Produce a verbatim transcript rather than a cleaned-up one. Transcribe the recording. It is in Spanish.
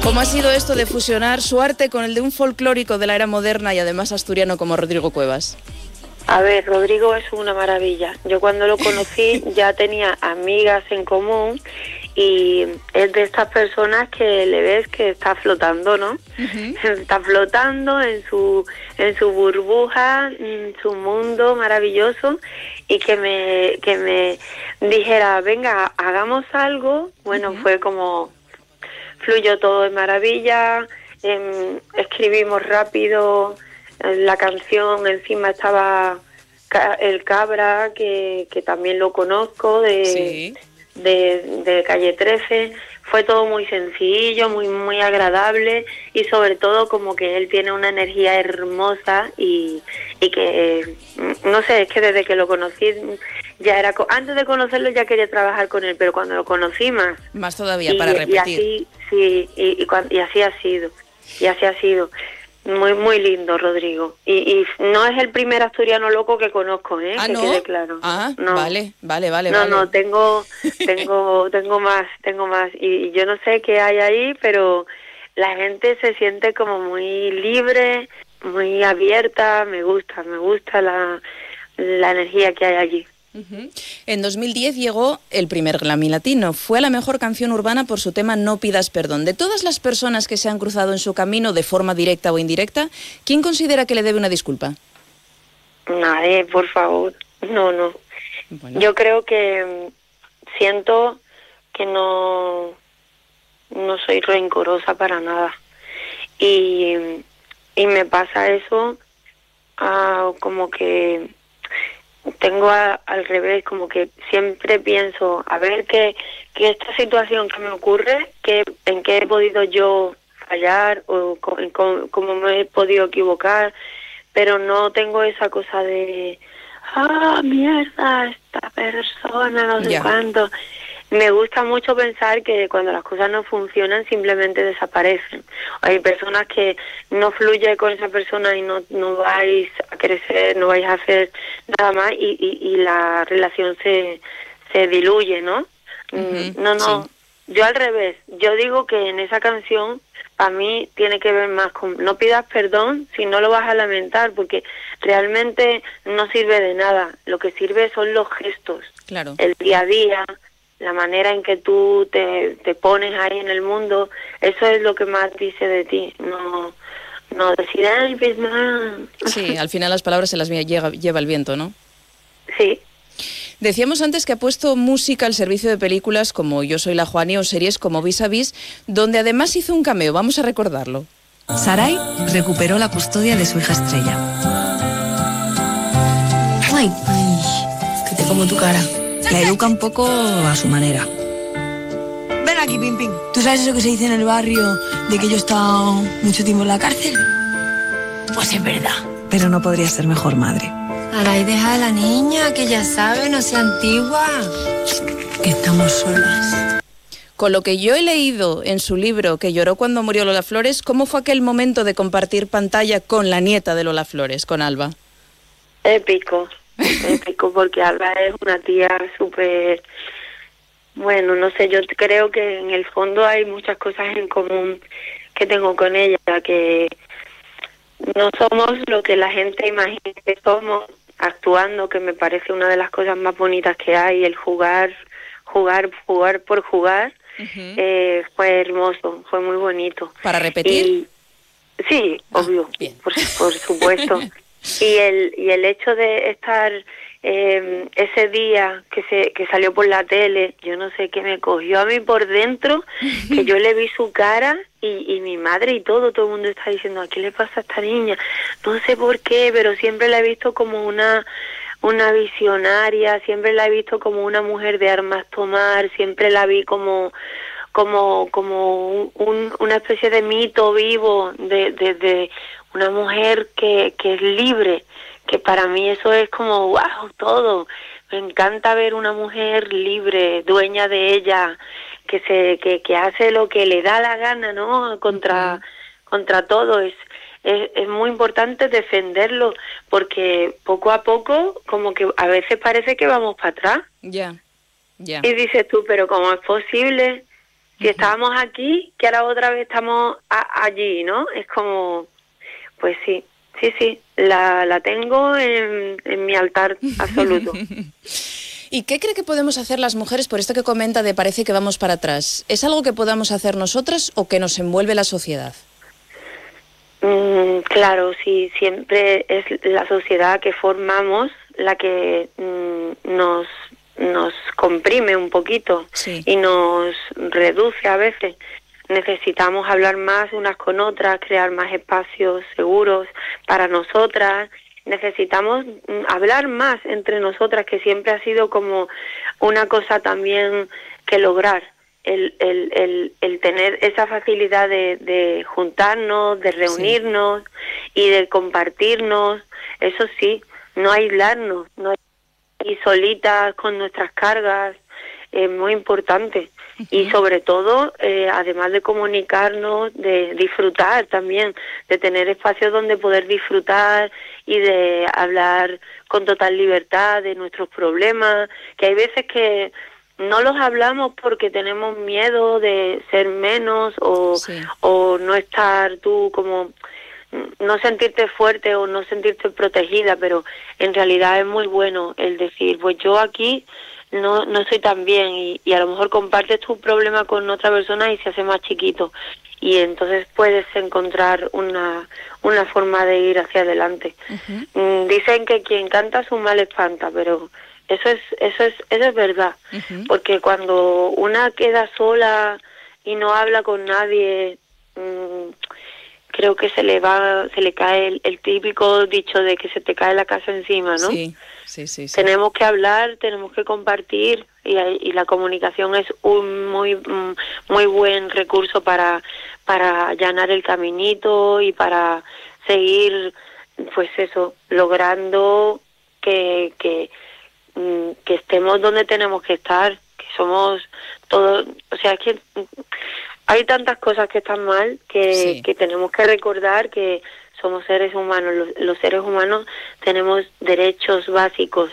¿Cómo ha sido esto de fusionar su arte con el de un folclórico de la era moderna y además asturiano como Rodrigo Cuevas? A ver, Rodrigo es una maravilla. Yo cuando lo conocí ya tenía amigas en común y es de estas personas que le ves que está flotando, ¿no? Uh-huh. Está flotando en su en su burbuja, en su mundo maravilloso, y que me que me dijera, venga, hagamos algo. Bueno, uh-huh. Fue como fluyó todo de maravilla, eh, escribimos rápido la canción, encima estaba el Cabra, que, que también lo conozco, de, sí. de, de Calle trece. Fue todo muy sencillo, muy muy agradable, y sobre todo como que él tiene una energía hermosa y, y que, no sé, es que desde que lo conocí, ya era antes de conocerlo ya quería trabajar con él, pero cuando lo conocí más. Más todavía, y, para repetir. Y así, sí, y, y, y así ha sido, y así ha sido. Muy muy lindo, Rodrigo. Y, y no es el primer asturiano loco que conozco, ¿eh? Ah, que ¿no? quede claro. Ah, no. vale, vale, vale. No, vale. no, tengo, tengo, tengo más, tengo más. Y, y yo no sé qué hay ahí, pero la gente se siente como muy libre, muy abierta. Me gusta, me gusta la, la energía que hay allí. Uh-huh. En dos mil diez llegó el primer Grammy Latino. Fue la mejor canción urbana por su tema No pidas perdón. De todas las personas que se han cruzado en su camino de forma directa o indirecta, ¿quién considera que le debe una disculpa? Nadie, por favor. No, no. Bueno. Yo creo que siento que no, no soy rencorosa para nada. Y, y me pasa eso uh, como que tengo a, al revés, como que siempre pienso, a ver qué, qué esta situación que me ocurre, que, en qué he podido yo fallar o cómo, cómo me he podido equivocar, pero no tengo esa cosa de, ah, mierda, esta persona, no sé yeah. cuánto. Me gusta mucho pensar que cuando las cosas no funcionan simplemente desaparecen. Hay personas que no fluye con esa persona y no, no vais a crecer, no vais a hacer nada más y, y, y la relación se, se diluye, ¿no? Uh-huh, no, no, sí. Yo al revés. Yo digo que en esa canción para mí tiene que ver más con no pidas perdón si no lo vas a lamentar, porque realmente no sirve de nada. Lo que sirve son los gestos, claro. El día a día, la manera en que tú te, te pones ahí en el mundo, eso es lo que más dice de ti, no, no decir, ay, pues no. Sí, al final las palabras se las lleva, lleva el viento, ¿no? Sí. Decíamos antes que ha puesto música al servicio de películas como Yo soy la Juani o series como Vis a Vis, donde además hizo un cameo, vamos a recordarlo. Sarai recuperó la custodia de su hija Estrella. Ay, ay, que te como tu cara. La educa un poco a su manera. Ven aquí, Pim Pim. ¿Tú sabes eso que se dice en el barrio de que yo he estado mucho tiempo en la cárcel? Pues es verdad. Pero no podría ser mejor madre. Sarai, deja a la niña, que ya sabe, no sea antigua. Que estamos solas. Con lo que yo he leído en su libro, que lloró cuando murió Lola Flores, ¿cómo fue aquel momento de compartir pantalla con la nieta de Lola Flores, con Alba? Épico. Épico, porque Alba es una tía súper, bueno, no sé, yo creo que en el fondo hay muchas cosas en común que tengo con ella, que no somos lo que la gente imagina que somos actuando, que me parece una de las cosas más bonitas que hay, el jugar, jugar, jugar por jugar. Uh-huh. eh, fue hermoso, fue muy bonito. ¿Para repetir? Y, sí, ah, obvio, bien. Por, por supuesto. Y el y el hecho de estar eh, ese día que se que salió por la tele, yo no sé qué me cogió a mí por dentro, que yo le vi su cara y, y mi madre y todo, todo el mundo está diciendo, ¿a qué le pasa a esta niña? No sé por qué, pero siempre la he visto como una una visionaria, siempre la he visto como una mujer de armas tomar, siempre la vi como como como un, un, una especie de mito vivo de de, de una mujer que, que es libre, que para mí eso es como wow, todo. Me encanta ver una mujer libre, dueña de ella, que se que, que hace lo que le da la gana, ¿no? Contra uh-huh. contra todo. Es, es es muy importante defenderlo, porque poco a poco como que a veces parece que vamos para atrás. Ya, yeah. ya. Yeah. Y dices tú, pero ¿cómo es posible? Si estábamos aquí, que ahora otra vez estamos a, allí, ¿no? Es como, pues sí, sí, sí, la, la tengo en, en mi altar absoluto. ¿Y qué cree que podemos hacer las mujeres por esto que comenta de parece que vamos para atrás? ¿Es algo que podamos hacer nosotras o que nos envuelve la sociedad? Mm, claro, sí, siempre es la sociedad que formamos la que mm, nos, nos comprime un poquito, sí, y nos reduce a veces. Necesitamos hablar más unas con otras, crear más espacios seguros para nosotras. Necesitamos hablar más entre nosotras, que siempre ha sido como una cosa también que lograr, el, el, el, el tener esa facilidad de, de juntarnos, de reunirnos, sí, y de compartirnos, eso sí, no aislarnos, no ir solitas con nuestras cargas, es muy importante. Uh-huh. Y sobre todo, eh, además de comunicarnos, de disfrutar también, de tener espacios donde poder disfrutar y de hablar con total libertad de nuestros problemas, que hay veces que no los hablamos porque tenemos miedo de ser menos o, sí, o no estar tú como, no sentirte fuerte o no sentirte protegida, pero en realidad es muy bueno el decir, pues yo aquí no no soy tan bien, y, y a lo mejor compartes tu problema con otra persona y se hace más chiquito, y entonces puedes encontrar una una forma de ir hacia adelante. Uh-huh. Dicen que quien canta su mal espanta, pero eso es eso es eso es verdad, uh-huh, porque cuando una queda sola y no habla con nadie, mmm, creo que se le va, se le cae el, el típico dicho de que se te cae la casa encima, ¿no? Sí, sí, sí, sí. Tenemos que hablar, tenemos que compartir, y, y la comunicación es un muy muy buen recurso para para allanar el caminito y para seguir, pues eso, logrando que que que estemos donde tenemos que estar, que somos todos, o sea, es que hay tantas cosas que están mal que, sí, que tenemos que recordar que somos seres humanos. Los, los seres humanos tenemos derechos básicos